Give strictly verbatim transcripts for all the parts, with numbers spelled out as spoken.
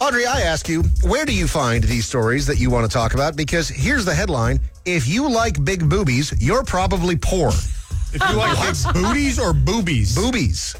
Audrey, I ask you, where do you find these stories that you want to talk about? Because here's the headline. If you like big boobies, you're probably poor. If you like big booties or boobies? Boobies.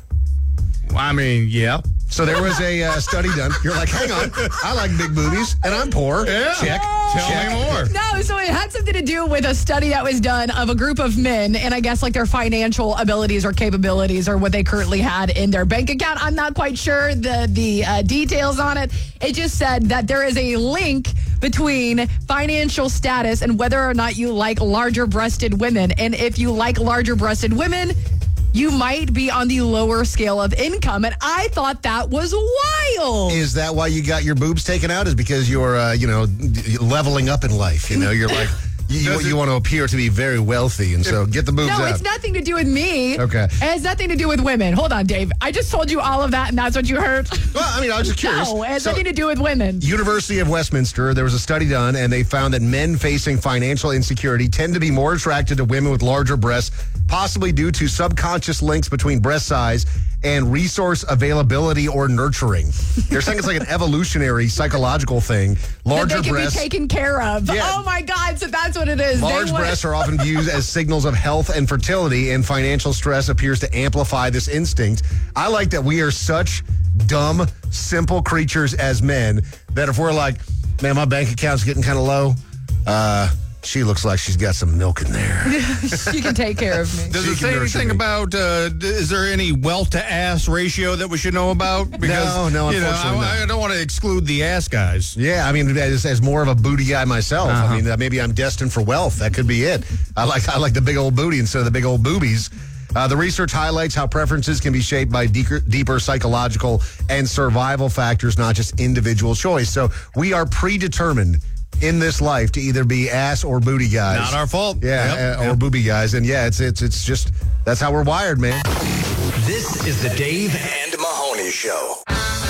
I mean, yeah. So there was a uh, study done. You're like, hang on, I like big boobies, and I'm poor. Yeah. Check. Tell Check. me more. No, so it had something to do with a study that was done of a group of men, and I guess like their financial abilities or capabilities or what they currently had in their bank account. I'm not quite sure the the uh, details on it. It just said that there is a link between financial status and whether or not you like larger-breasted women. And if you like larger-breasted women, you might be on the lower scale of income. And I thought that was wild. Is that why you got your boobs taken out? Is because you're, uh, you know, leveling up in life? You know, you're like, you, you, you want to appear to be very wealthy, and so get the boobs No, out. it's nothing to do with me. Okay. It has nothing to do with women. Hold on, Dave. I just told you all of that, and that's what you heard? Well, I mean, I was just curious. No, it has So- nothing to do with women. University of Westminster, there was a study done, and they found that men facing financial insecurity tend to be more attracted to women with larger breasts, possibly due to subconscious links between breast size and resource availability or nurturing. They're saying it's like an evolutionary psychological thing. Larger that they can breasts. be taken care of. Yeah. Oh, my God. So that's what it is. They Large want- breasts are often viewed as signals of health and fertility, and financial stress appears to amplify this instinct. I like that we are such dumb, simple creatures as men that if we're like, man, my bank account's getting kind of low, uh, she looks like she's got some milk in there. She can take care of me. Does She it can say nurture anything me. about, uh, d- is there any wealth to ass ratio that we should know about? No, no, you know, unfortunately I, not. I don't want to exclude the ass guys. Yeah, I mean, as, as more of a booty guy myself, Uh-huh. I mean, uh, maybe I'm destined for wealth. That could be it. I like I like the big old booty instead of the big old boobies. Uh, the research highlights how preferences can be shaped by deeper, deeper psychological and survival factors, not just individual choice. So we are predetermined in this life to either be ass or booty guys. Not our fault. Yeah, Yep, uh, or yep. booby guys. And yeah, it's it's it's just that's how we're wired, man. This is the Dave and Mahoney Show.